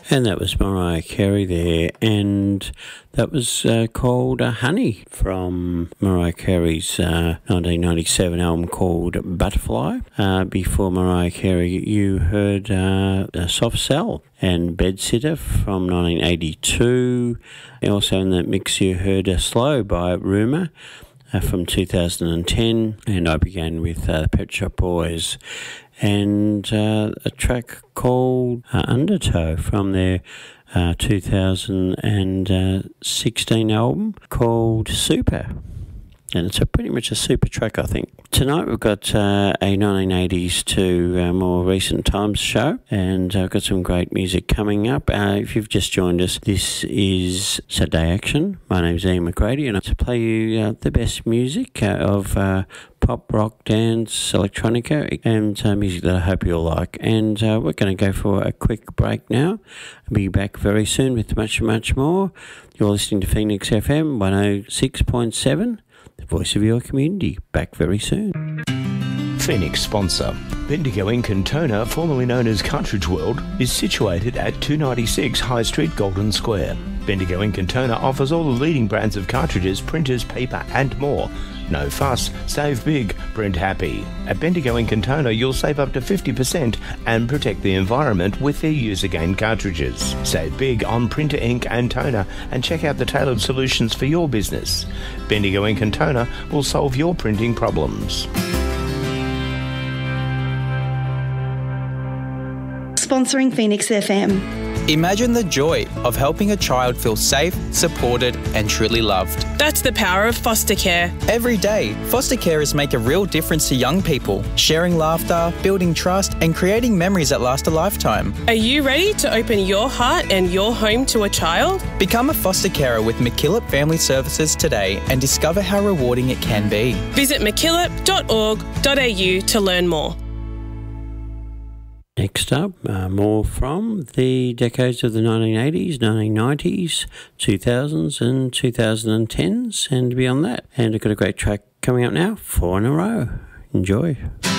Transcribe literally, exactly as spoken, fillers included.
And that was Mariah Carey there, and that was uh, called uh, Honey from Mariah Carey's uh, nineteen ninety-seven album called Butterfly. Uh, before Mariah Carey, you heard uh, Soft Cell and Bedsitter from nineteen eighty-two. Also in that mix you heard uh, Slow by Rumour uh, from two thousand ten, and I began with uh, Pet Shop Boys and uh, a track called uh, Undertow from their uh, two thousand sixteen album called Super. And it's a pretty much a super track, I think. Tonight we've got uh, a nineteen eighties to uh, more recent times show, and I've got some great music coming up. Uh, if you've just joined us, this is Saturday Action. My name's Ian McGrady, and I to play you uh, the best music uh, of uh, pop, rock, dance, electronica, and uh, music that I hope you'll like. And uh, we're going to go for a quick break now. I'll be back very soon with much, much more. You're listening to Phoenix F M one oh six point seven. The voice of your community. Back very soon. Phoenix sponsor. Bendigo Ink and Toner, formerly known as Cartridge World, is situated at two ninety-six High Street, Golden Square. Bendigo Ink and Toner offers all the leading brands of cartridges, printers, paper and more. No fuss, save big, print happy. At Bendigo Ink and Toner, you'll save up to fifty percent and protect the environment with their use-again cartridges. Save big on printer ink and toner and check out the tailored solutions for your business. Bendigo Ink and Toner will solve your printing problems. Sponsoring Phoenix F M. Imagine the joy of helping a child feel safe, supported and truly loved. That's the power of foster care. Every day, foster carers make a real difference to young people, sharing laughter, building trust and creating memories that last a lifetime. Are you ready to open your heart and your home to a child? Become a foster carer with MacKillop Family Services today and discover how rewarding it can be. Visit mackillop dot org dot a u to learn more. Next up, uh, more from the decades of the nineteen eighties, nineteen nineties, two thousands and twenty tens and beyond that. And I've got a great track coming up now, four in a row. Enjoy.